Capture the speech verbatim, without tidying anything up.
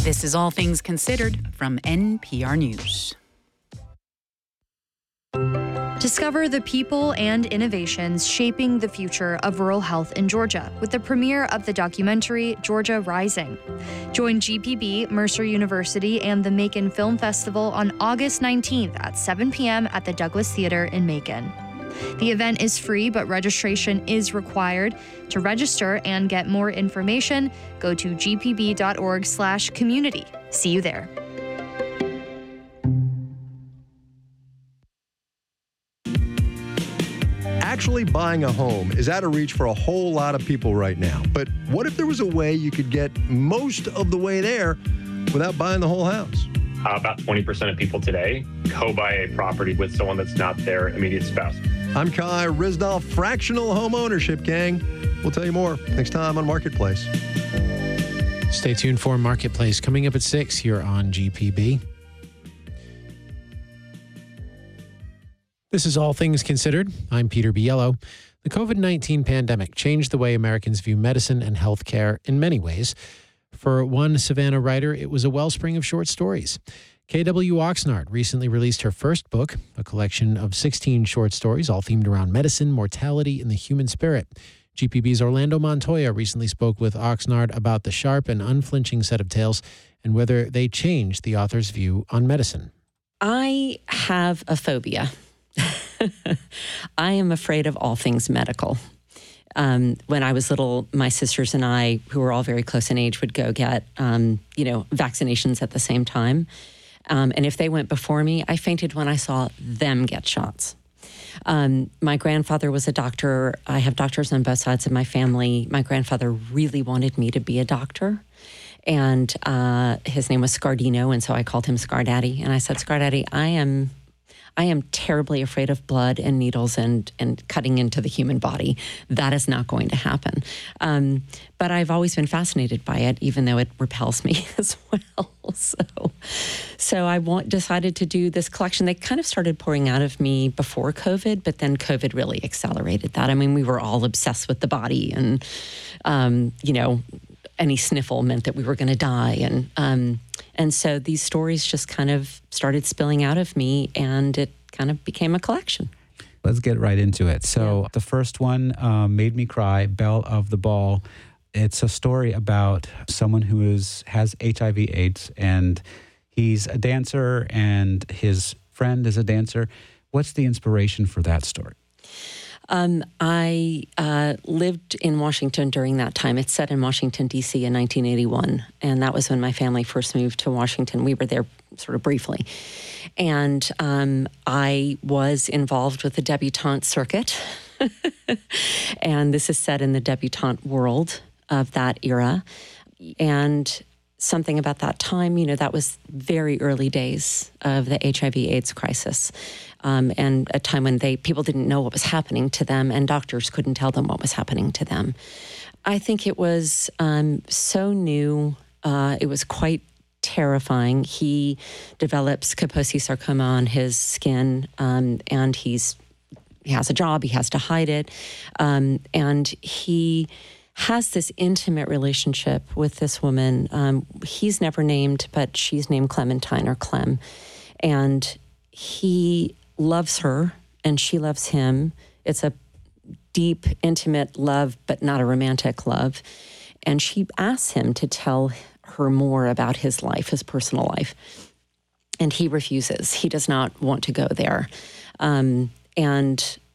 This is All Things Considered from N P R News. Discover the people and innovations shaping the future of rural health in Georgia with the premiere of the documentary Georgia Rising. Join G P B, Mercer University, and the Macon Film Festival on August nineteenth at seven p.m. at the Douglas Theater in Macon. The event is free, but registration is required. To register and get more information, go to g p b dot org slash community. See you there. Actually buying a home is out of reach for a whole lot of people right now. But what if there was a way you could get most of the way there without buying the whole house? Uh, about twenty percent of people today co-buy a property with someone that's not their immediate spouse. I'm Kai Ryssdal, Fractional Home Ownership Gang. We'll tell you more next time on Marketplace. Stay tuned for Marketplace coming up at six here on G P B. This is All Things Considered. I'm Peter Biello. The covid nineteen pandemic changed the way Americans view medicine and healthcare in many ways. For one Savannah writer, it was a wellspring of short stories. K W Oxnard recently released her first book, a collection of sixteen short stories, all themed around medicine, mortality, and the human spirit. G P B's Orlando Montoya recently spoke with Oxnard about the sharp and unflinching set of tales and whether they changed the author's view on medicine. I have a phobia. I am afraid of all things medical. Um, when I was little, my sisters and I, who were all very close in age, would go get, um, you know, vaccinations at the same time. Um, and if they went before me, I fainted when I saw them get shots. Um, my grandfather was a doctor. I have doctors on both sides of my family. My grandfather really wanted me to be a doctor. And uh, his name was Scardino, and so I called him Scar Daddy. And I said, Scar Daddy, I am... I am terribly afraid of blood and needles and, and cutting into the human body. That is not going to happen. Um, but I've always been fascinated by it, even though it repels me as well. So, so I want, decided to do this collection. They kind of started pouring out of me before COVID, but then COVID really accelerated that. I mean, we were all obsessed with the body, and, um, you know, any sniffle meant that we were going to die. And um, and so these stories just kind of started spilling out of me, and it kind of became a collection. Let's get right into it. So yeah. The first one um, made me cry, Belle of the Ball. It's a story about someone who is has H I V AIDS, and he's a dancer, and his friend is a dancer. What's the inspiration for that story? Um, I uh, lived in Washington during that time. It's set in Washington, D C in nineteen eighty-one. And that was when my family first moved to Washington. We were there sort of briefly. And um, I was involved with the debutante circuit. And this is set in the debutante world of that era. And something about that time, you know, that was very early days of the H I V AIDS crisis. Um, and a time when they people didn't know what was happening to them, and doctors couldn't tell them what was happening to them. I think it was um, so new. Uh, it was quite terrifying. He develops Kaposi sarcoma on his skin, um, and he's he has a job. He has to hide it, um, and he has this intimate relationship with this woman. Um, he's never named, but she's named Clementine or Clem, and he loves her and she loves him. It's a deep, intimate love, but not a romantic love. And she asks him to tell her more about his life, his personal life. And he refuses. He does not want to go there. Um, and